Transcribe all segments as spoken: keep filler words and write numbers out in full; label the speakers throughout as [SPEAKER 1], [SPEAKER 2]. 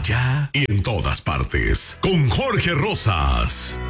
[SPEAKER 1] allá y en todas partes. Con Jorge Rosas.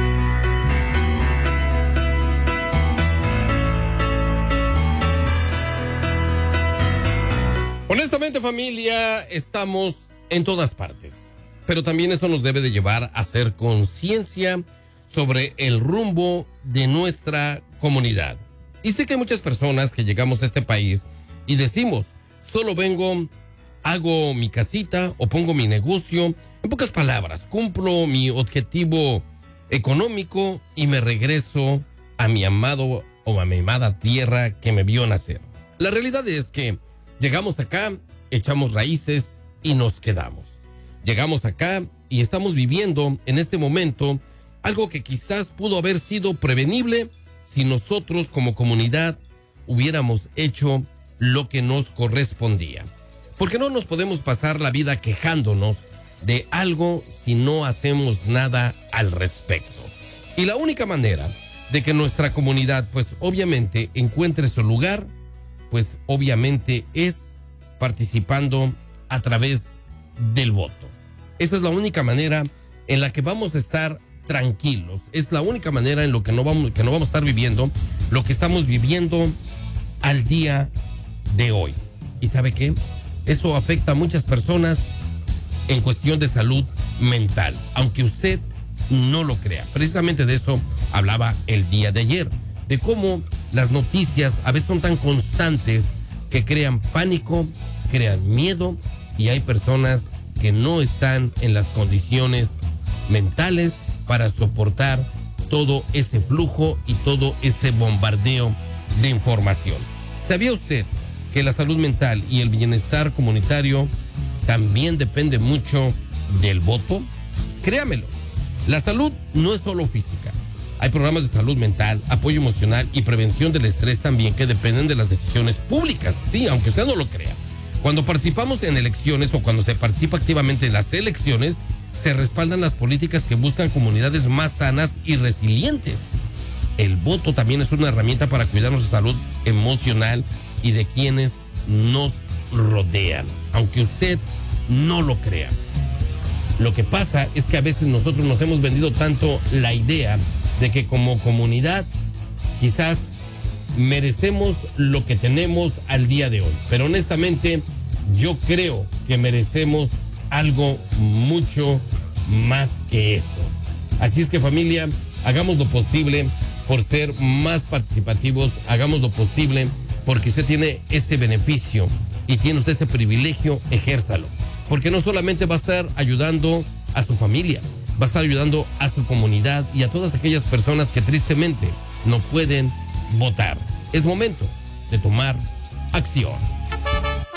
[SPEAKER 2] Honestamente, familia, estamos en todas partes, pero también esto nos debe de llevar a hacer conciencia sobre el rumbo de nuestra comunidad. Y sé que hay muchas personas que llegamos a este país y decimos, solo vengo, hago mi casita o pongo mi negocio, en pocas palabras, cumplo mi objetivo económico y me regreso a mi amado o a mi amada tierra que me vio nacer. La realidad es que llegamos acá, echamos raíces y nos quedamos. Llegamos acá y estamos viviendo en este momento algo que quizás pudo haber sido prevenible si nosotros como comunidad hubiéramos hecho lo que nos correspondía. Porque no nos podemos pasar la vida quejándonos de algo si no hacemos nada al respecto. Y la única manera de que nuestra comunidad, pues obviamente, encuentre su lugar, pues obviamente es participando a través del voto. Esa es la única manera en la que vamos a estar tranquilos. Es la única manera en lo que no vamos, que no vamos a estar viviendo lo que estamos viviendo al día de hoy. ¿Y sabe qué? Eso afecta a muchas personas en cuestión de salud mental, aunque usted no lo crea. Precisamente de eso hablaba el día de ayer, de cómo las noticias a veces son tan constantes que crean pánico, crean miedo, y hay personas que no están en las condiciones mentales para soportar todo ese flujo y todo ese bombardeo de información. ¿Sabía usted que la salud mental y el bienestar comunitario también depende mucho del voto? Créamelo, la salud no es solo física. Hay programas de salud mental, apoyo emocional y prevención del estrés también que dependen de las decisiones públicas. Sí, aunque usted no lo crea. Cuando participamos en elecciones o cuando se participa activamente en las elecciones, se respaldan las políticas que buscan comunidades más sanas y resilientes. El voto también es una herramienta para cuidar nuestra salud emocional y de quienes nos rodean, aunque usted no lo crea. Lo que pasa es que a veces nosotros nos hemos vendido tanto la idea de que como comunidad quizás merecemos lo que tenemos al día de hoy, pero honestamente yo creo que merecemos algo mucho más que eso. Así es que, familia, hagamos lo posible por ser más participativos, hagamos lo posible porque usted tiene ese beneficio y tiene usted ese privilegio, ejérzalo, porque no solamente va a estar ayudando a su familia, va a estar ayudando a su comunidad y a todas aquellas personas que tristemente no pueden votar. Es momento de tomar acción.